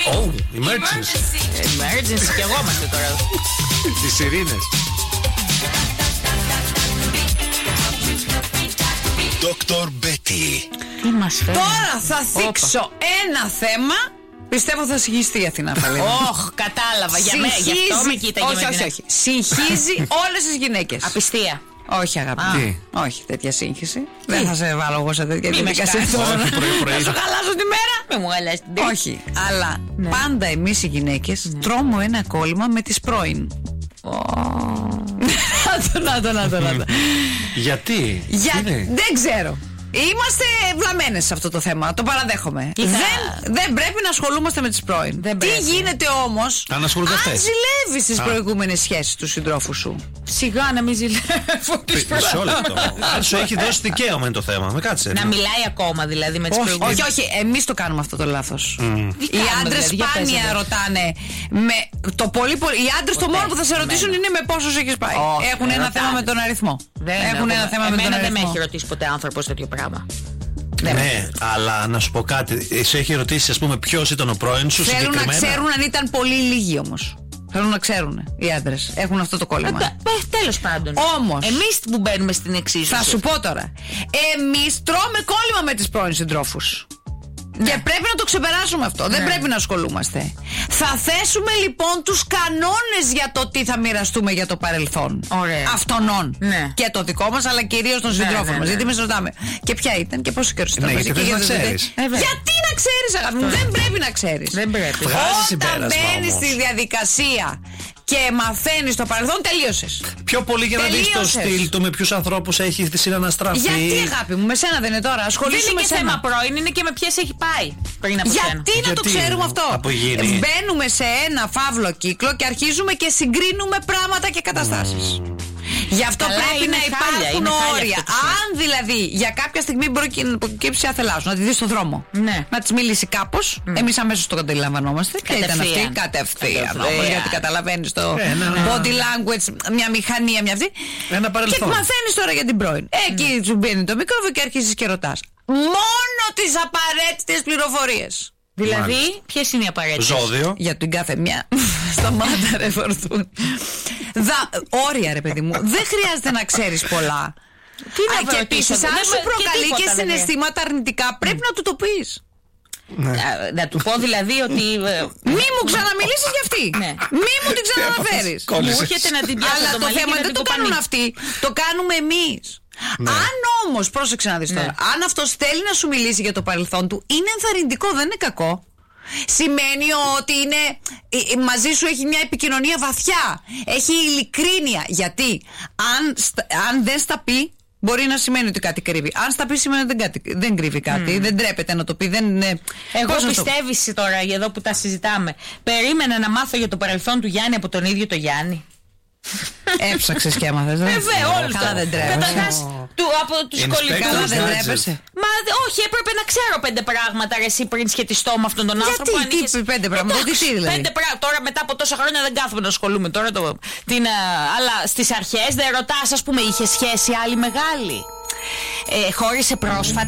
Emergency. Emergency κι εγώ είμαστε τώρα. Τις σιρήνες. Dr. Betty. Τι μας φέρνει. Τώρα θα θίξω ένα θέμα. Πιστεύω θα συγχυστεί η Αθηνά. Όχ, κατάλαβα. Για μένα, γι' αυτό με κοίταγε. Όχι. Συγχύζει όλες τις γυναίκες. Απιστία. Όχι, αγάπη. Όχι, τέτοια σύγχυση. Δεν θα σε βάλω εγώ σε τέτοια Μη με διαδικασία. σκάσεις. Όχι, πρωί-πρωί. Θα σου χαλάσω τη μέρα. Μην μου χαλάσει την τύχη. Όχι, αλλά πάντα εμείς οι γυναίκες τρώμε ένα κόλλημα με τις πρώην. Να το. Γιατί? Δεν ξέρω. Είμαστε βλαμμένες σε αυτό το θέμα. Το παραδέχομαι. Δεν πρέπει να ασχολούμαστε με τις πρώην. Τι γίνεται όμως αν ζηλεύεις τις προηγούμενες σχέσεις του συντρόφου σου? Σιγά να μην ζηλεύω τις Μισό λεπτό. Αν σου έχει δώσει δικαίωμα είναι το θέμα. Με κάτσε. Να μιλάει ακόμα δηλαδή με τις προηγούμενες. Όχι, εμείς το κάνουμε αυτό το λάθος. Οι άντρες δηλαδή, σπάνια ρωτάνε. Οι άντρες το μόνο που θα σε ρωτήσουν είναι με πόσους έχεις πάει. Έχουν ένα θέμα με τον αριθμό. Εμένα δεν με έχει ρωτήσει ποτέ άνθρωπος τέτοιο πράγμα. Ναι, αλλά να σου πω κάτι. Σε έχει ρωτήσει, ας πούμε, ποιος ήταν ο πρώην σου συγκεκριμένα? Θέλουν να ξέρουν αν ήταν πολύ λίγοι όμως. Θέλουν να ξέρουν οι άντρες. Έχουν αυτό το κόλλημα. Τέλος πάντων. Όμως εμείς που μπαίνουμε στην εξίσωση. θα σου πω τώρα. Εμείς τρώμε κόλλημα με τις πρώην συντρόφους. Και πρέπει να το ξεπεράσουμε αυτό. Δεν πρέπει να ασχολούμαστε. Θα θέσουμε λοιπόν τους κανόνες για το τι θα μοιραστούμε για το παρελθόν. Αυτονών. Και το δικό μας, αλλά κυρίως των συντρόφων μας. Γιατί εμείς ρωτάμε. Και ποια ήταν και πόσο καιρό ήταν. Γιατί να ξέρεις. Γιατί να ξέρεις, αγάπη μου? Δεν πρέπει να ξέρεις. Όταν μπαίνεις στη διαδικασία και μαθαίνεις το παρελθόν, τελείωσες. Πιο πολύ για να δεις το στυλ του, με ποιους ανθρώπους έχει συναναστραφεί. Γιατί, αγάπη μου, με σένα δεν είναι τώρα? Ασχολήσουμε. Δεν είναι και θέμα πρώην, είναι και με ποιες έχει πάει πριν από σένα. Γιατί να το ξέρουμε αυτό? Μπαίνουμε σε ένα φαύλο κύκλο και αρχίζουμε και συγκρίνουμε πράγματα και καταστάσεις. Γι' αυτό πρέπει να υπάρχουν όρια. Αν δηλαδή για κάποια στιγμή προκύψει άθελά σου, να τη δεις στον δρόμο, να της μιλήσει κάπως, εμείς αμέσως το αντιλαμβανόμαστε. Και ήταν αυτή κατευθείαν. Γιατί καταλαβαίνεις το body language, μια μηχανία, μια αυτή. Και μαθαίνεις τώρα για την πρώην. Εκεί σου μπαίνει το μικρόβιο και αρχίζεις και ρωτάς μόνο τις απαραίτητες πληροφορίες. Δηλαδή, ποιες είναι οι απαραίτητες? Ζώδιο. Για την κάθε μια. Σταμάτα ρε φορτούν. Όρια ρε παιδί μου. Δεν χρειάζεται να ξέρεις πολλά. Και επίσης αν σου προκαλεί και συναισθήματα αρνητικά, πρέπει να του το πεις. Να του πω δηλαδή ότι μη μου ξαναμιλήσεις για αυτή. Μη μου την ξαναναφέρεις. Μου έρχεται να την πιάσω. Αλλά το θέμα δεν το κάνουν αυτοί, το κάνουμε εμείς. Αν όμως, πρόσεξε να δεις τώρα, αν αυτός θέλει να σου μιλήσει για το παρελθόν του, είναι ενθαρρυντικό, δεν είναι κακό. Σημαίνει ότι είναι, μαζί σου έχει μια επικοινωνία βαθιά, έχει ειλικρίνεια. Γιατί αν δεν στα πει, μπορεί να σημαίνει ότι κάτι κρύβει. Αν στα πει, σημαίνει ότι δεν κρύβει κάτι. Δεν τρέπεται να το πει. Εγώ πιστεύεις τώρα, εδώ που τα συζητάμε, περίμενα να μάθω για το παρελθόν του Γιάννη από τον ίδιο το Γιάννη. Έψαξες και έμαθες. Βέβαια, όλους. Καλά δεν τρέπεσαι. Από τους κολλητούς. Δεν τρέπεσαι. Μα όχι, έπρεπε να ξέρω 5 πράγματα εσύ πριν σχετιστώ με αυτόν τον άνθρωπο. Γιατί, τι 5 πράγματα, τι δηλαδή? 5 πράγματα. Τώρα μετά από τόσα χρόνια δεν κάθομαι να ασχολούμαι τώρα. Αλλά στις αρχές δεν ρωτάς, ας πούμε, είχε σχέση άλλη μεγάλη? Χώρισε πρόσφατα.